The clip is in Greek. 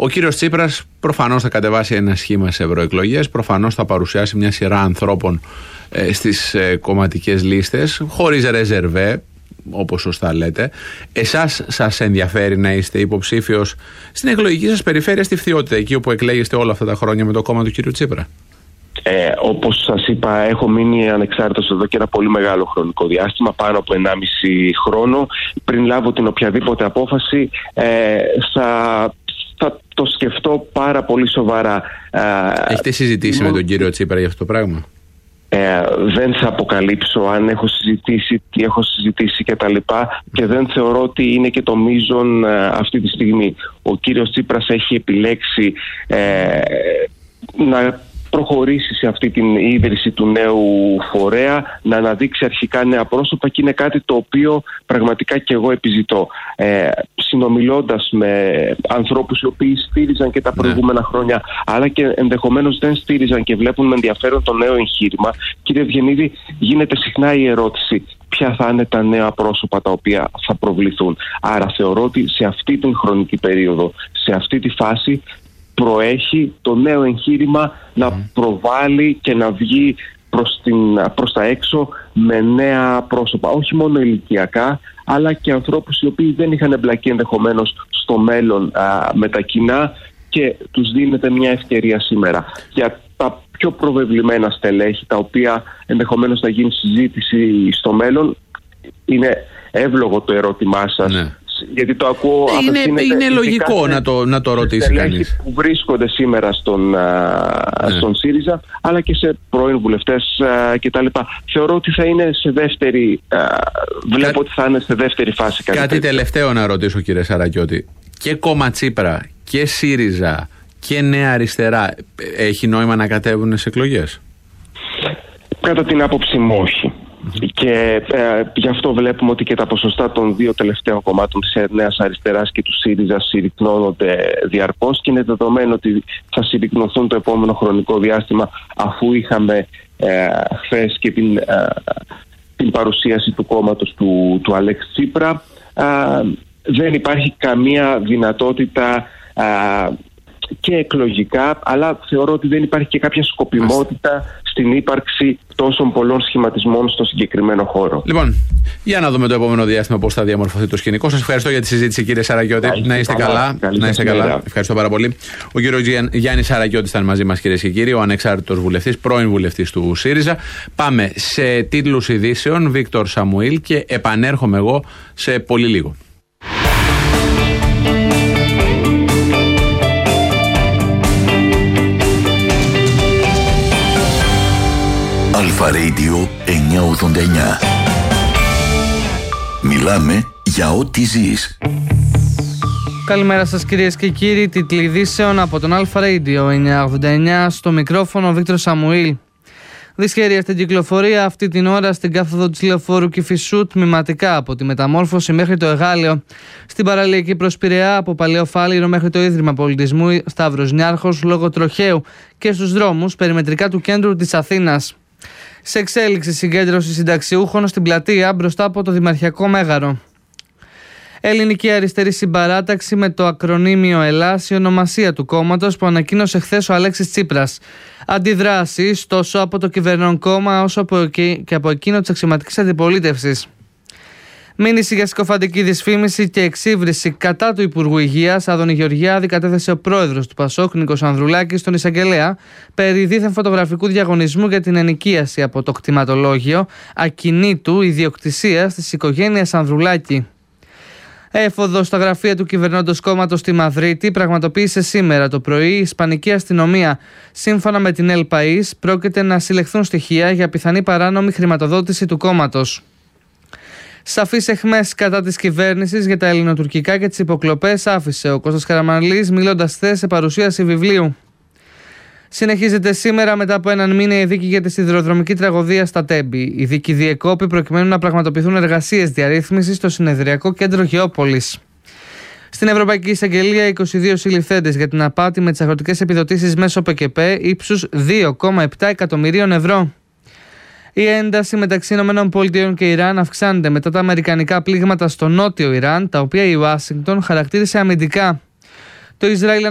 Ο κύριος Τσίπρας προφανώς θα κατεβάσει ένα σχήμα σε ευρωεκλογές, προφανώς θα παρουσιάσει μια σειρά ανθρώπων στις κομματικές λίστες, χωρίς ρεζερβέ, όπως σωστά λέτε. Εσάς σας ενδιαφέρει να είστε υποψήφιος στην εκλογική σας περιφέρεια, στη Φθιώτητα, εκεί όπου εκλέγεστε όλα αυτά τα χρόνια με το κόμμα του κύριου Τσίπρα? Όπως σας είπα, έχω μείνει ανεξάρτητος εδώ και ένα πολύ μεγάλο χρονικό διάστημα, πάνω από 1,5 χρόνο. Πριν λάβω την οποιαδήποτε απόφαση, θα το σκεφτώ πάρα πολύ σοβαρά. Έχετε συζητήσει με τον κύριο Τσίπρα για αυτό το πράγμα? Δεν θα αποκαλύψω αν έχω συζητήσει, τι έχω συζητήσει κτλ. Και δεν θεωρώ ότι είναι και το μείζον αυτή τη στιγμή. Ο κύριος Τσίπρας έχει επιλέξει να προχωρήσει σε αυτή την ίδρυση του νέου φορέα, να αναδείξει αρχικά νέα πρόσωπα, και είναι κάτι το οποίο πραγματικά και εγώ επιζητώ. Συνομιλώντας με ανθρώπους οι οποίοι στήριζαν και τα προηγούμενα χρόνια, αλλά και ενδεχομένως δεν στήριζαν και βλέπουν με ενδιαφέρον το νέο εγχείρημα, κύριε Ευγενίδη, γίνεται συχνά η ερώτηση ποια θα είναι τα νέα πρόσωπα τα οποία θα προβληθούν. Άρα θεωρώ ότι σε αυτή την χρονική περίοδο, σε αυτή τη φάση, προέχει το νέο εγχείρημα να προβάλλει και να βγει προς τα έξω με νέα πρόσωπα, όχι μόνο ηλικιακά, αλλά και ανθρώπους οι οποίοι δεν είχαν εμπλακεί ενδεχομένως στο μέλλον με τα κοινά, και τους δίνεται μια ευκαιρία σήμερα. Για τα πιο προβεβλημένα στελέχη, τα οποία ενδεχομένως θα γίνει συζήτηση στο μέλλον, είναι εύλογο το ερώτημά σας. Ναι. Γιατί το ακούω, είναι λογικό να το ρωτήσει κανείς. Που βρίσκονται σήμερα στον ΣΥΡΙΖΑ, αλλά και σε πρώην βουλευτές κτλ. Θεωρώ ότι θα είναι σε δεύτερη. Βλέπω ότι θα είναι σε δεύτερη φάση. Κάτι τελευταίο να ρωτήσω, κύριε Σαρακιώτη. Και κόμμα Τσίπρα και ΣΥΡΙΖΑ και Νέα Αριστερά έχει νόημα να κατέβουν σε εκλογές? Κατά την άποψή μου, όχι. Και γι' αυτό βλέπουμε ότι και τα ποσοστά των δύο τελευταίων κομμάτων της Νέας Αριστεράς και του ΣΥΡΙΖΑ συρρυκνώνονται διαρκώς, και είναι δεδομένο ότι θα συρρυκνωθούν το επόμενο χρονικό διάστημα, αφού είχαμε χθες και την παρουσίαση του κόμματος του Αλέξη Τσίπρα. Δεν υπάρχει καμία δυνατότητα και εκλογικά, αλλά θεωρώ ότι δεν υπάρχει και κάποια σκοπιμότητα στην ύπαρξη τόσων πολλών σχηματισμών στο συγκεκριμένο χώρο. Λοιπόν, για να δούμε το επόμενο διάστημα πώς θα διαμορφωθεί το σκηνικό. Σας ευχαριστώ για τη συζήτηση, κύριε Σαρακιώτη. Να είστε καλά. Να είστε καλά. Ευχαριστώ πάρα πολύ. Ο κύριος Γιάννης Σαρακιώτης ήταν μαζί μας, κυρίες και κύριοι, ο ανεξάρτητος βουλευτής, πρώην βουλευτής του ΣΥΡΙΖΑ. Πάμε σε τίτλους ειδήσεων, Βίκτορ Σαμουήλ, και επανέρχομαι εγώ σε πολύ λίγο. Αλφα Radio 989. Μιλάμε για ό,τι ζεις. Καλημέρα σας, κυρίες και κύριοι. Τίτλοι ειδήσεων από τον Αλφα Radio 989. Στο μικρόφωνο ο Βίκτορ Σαμουήλ. Δυσχέρεια στην κυκλοφορία αυτή την ώρα στην κάθοδο της λεωφόρου Κηφισού, τμηματικά από τη Μεταμόρφωση μέχρι το Εγάλεο. Στην παραλιακή προς Πειραιά, από Παλαιό Φάληρο μέχρι το Ίδρυμα Πολιτισμού Σταύρος Νιάρχος, λόγω τροχαίου, και στους δρόμους περιμετρικά του κέντρου της Αθήνας. Σε εξέλιξη συγκέντρωση συνταξιούχων στην πλατεία μπροστά από το Δημαρχιακό Μέγαρο. Ελληνική Αριστερή Συμπαράταξη, με το ακρονίμιο ΕΛΑΣ, η ονομασία του κόμματος που ανακοίνωσε χθες ο Αλέξης Τσίπρας. Αντιδράσεις τόσο από το κυβερνών κόμμα όσο και από εκείνο της αξιωματικής αντιπολίτευσης. Μήνυση για συκοφαντική δυσφήμιση και εξύβριση κατά του Υπουργού Υγείας Άδωνη Γεωργιάδη κατέθεσε ο πρόεδρος του ΠΑΣΟΚ Νίκος Ανδρουλάκης στον εισαγγελέα περί δίθεν φωτογραφικού διαγωνισμού για την ενοικίαση από το κτηματολόγιο ακινήτου ιδιοκτησίας της οικογένειας Ανδρουλάκη. Έφοδο στα γραφεία του κυβερνώντος κόμματος στη Μαδρίτη πραγματοποίησε σήμερα το πρωί η Ισπανική αστυνομία. Σύμφωνα με την El País, πρόκειται να συλλεχθούν στοιχεία για πιθανή παράνομη χρηματοδότηση του κόμματος. Σαφείς αιχμές κατά της κυβέρνησης για τα ελληνοτουρκικά και τις υποκλοπές άφησε ο Κώστας Καραμανλής, μιλώντας χθες σε παρουσίαση βιβλίου. Συνεχίζεται σήμερα μετά από έναν μήνα η δίκη για τη σιδηροδρομική τραγωδία στα Τέμπη. Η δίκη διεκόπη προκειμένου να πραγματοποιηθούν εργασίες διαρρύθμισης στο συνεδριακό κέντρο Γεώπολης. Στην Ευρωπαϊκή Εισαγγελία, 22 συλληφθέντες για την απάτη με τις αγροτικές επιδοτήσεις μέσω ΠΚΠ ύψους 2,7 εκατομμυρίων ευρώ. Η ένταση μεταξύ ΗΠΑ και Ιράν αυξάνεται μετά τα αμερικανικά πλήγματα στο νότιο Ιράν, τα οποία η Ουάσιγκτον χαρακτήρισε αμυντικά. Το Ισραήλ